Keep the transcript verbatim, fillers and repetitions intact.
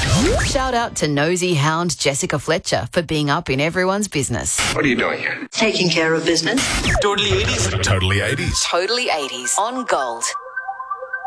Shout out to nosy hound Jessica Fletcher for being up in everyone's business. What are you doing here? Taking care of business. Totally eighties. Totally eighties. Totally eighties on Gold.